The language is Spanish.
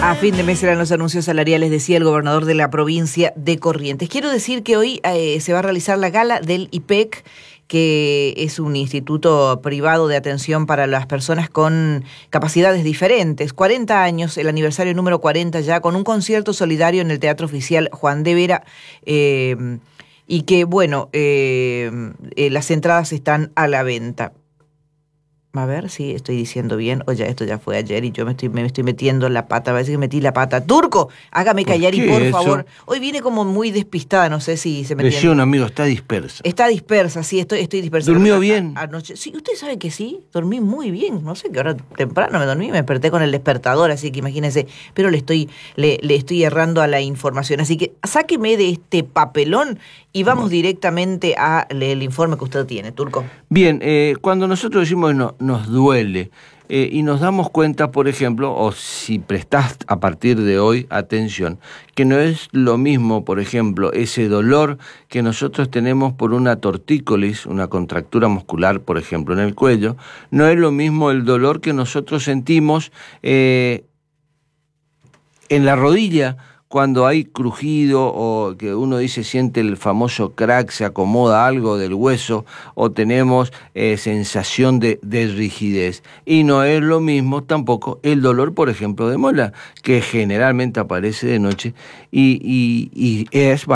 A fin de mes serán los anuncios salariales, decía el gobernador de la provincia de Corrientes. Quiero decir que hoy se va a realizar la gala del IPEC, que es un instituto privado de atención para las personas con capacidades diferentes. 40 años, el aniversario número 40 ya, con un concierto solidario en el Teatro Oficial Juan de Vera, y que, bueno, las entradas están a la venta. A ver si estoy diciendo bien, o ya esto ya fue ayer y yo me estoy metiendo la pata, parece que metí la pata. Turco, hágame callar y por favor. Hoy viene como muy despistada, no sé si se me entiende. Decía un amigo, está dispersa. Está dispersa, sí, estoy dispersa. ¿Durmió bien? Anoche, sí, usted sabe que sí, dormí muy bien, no sé qué hora temprano me dormí, me desperté con el despertador, así que imagínense, pero le estoy errando a la información, así que sáqueme de este papelón y vamos directamente al informe que usted tiene, Turco. Bien, cuando nosotros decimos nos duele y nos damos cuenta, por ejemplo, o si prestás a partir de hoy atención, que no es lo mismo, por ejemplo, ese dolor que nosotros tenemos por una tortícolis, una contractura muscular, por ejemplo, en el cuello, no es lo mismo el dolor que nosotros sentimos en la rodilla, cuando hay crujido o que uno dice siente el famoso crack, se acomoda algo del hueso o tenemos sensación de rigidez. Y no es lo mismo tampoco el dolor, por ejemplo, de muela, que generalmente aparece de noche y es